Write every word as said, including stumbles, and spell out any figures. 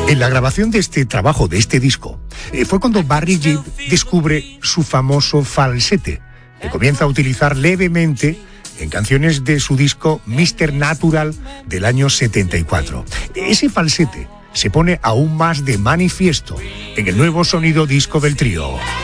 En la grabación de este trabajo, de este disco, eh, fue cuando Barry Gibb descubre su famoso falsete, que comienza a utilizar levemente en canciones de su disco mister Natural del año setenta y cuatro. Ese falsete se pone aún más de manifiesto en el nuevo sonido disco del trío.